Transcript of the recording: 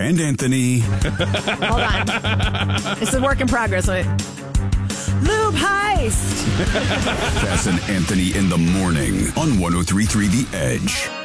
and Anthony. Hold on. It's a work in progress. Wait. Lube heist. Cass and Anthony in the morning on 103.3 The Edge.